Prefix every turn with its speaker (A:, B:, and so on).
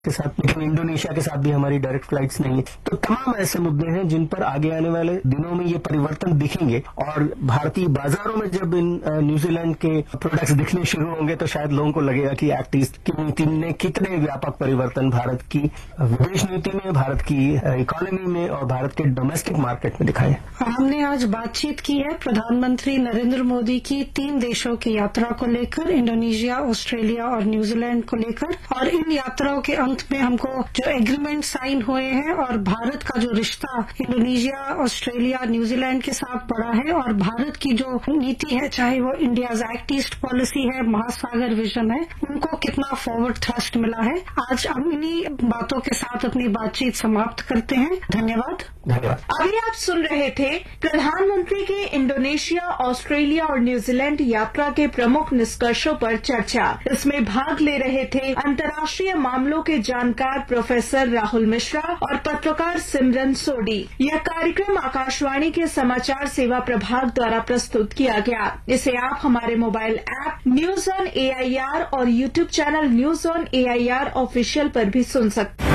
A: के साथ, लेकिन इंडोनेशिया के साथ भी हमारी डायरेक्ट फ्लाइट्स नहीं है। तो तमाम ऐसे मुद्दे हैं जिन पर आगे आने वाले दिनों में ये परिवर्तन दिखेंगे और भारतीय बाजारों में जब इन न्यूजीलैंड के प्रोडक्ट्स दिखने शुरू होंगे तो शायद लोगों को लगेगा कि एक्ट ईस्ट की नीति ने कितने व्यापक परिवर्तन भारत की विदेश नीति में, भारत की इकोनॉमी में और भारत के डोमेस्टिक मार्केट में दिखाए।
B: हमने आज बातचीत की है प्रधानमंत्री नरेंद्र मोदी की 3 देशों की यात्रा को लेकर, इंडोनेशिया, ऑस्ट्रेलिया और न्यूजीलैंड को लेकर, और इन यात्राओं के अंत में हमको जो एग्रीमेंट साइन हुए हैं और भारत का जो रिश्ता इंडोनेशिया, ऑस्ट्रेलिया, न्यूजीलैंड के साथ बढ़ा है और भारत की जो नीति है, चाहे वो इंडियाज एक्ट ईस्ट पॉलिसी है, महासागर विजन है, उनको कितना फॉरवर्ड थ्रस्ट मिला है। आज हम इन्हीं बातों के साथ अपनी बातचीत समाप्त करते हैं। धन्यवाद।
C: अभी आप सुन रहे थे प्रधानमंत्री की इंडोनेशिया, ऑस्ट्रेलिया और न्यूजीलैंड यात्रा के प्रमुख निष्कर्षों पर चर्चा। इसमें भाग ले रहे थे अंतर्राष्ट्रीय मामलों के जानकार प्रोफेसर राहुल मिश्रा और पत्रकार सिमरन सोडी। यह कार्यक्रम आकाशवाणी के समाचार सेवा प्रभाग द्वारा प्रस्तुत किया गया। इसे आप हमारे mobile app news on AIR और YouTube channel news on AIR official पर भी सुन सकते हैं।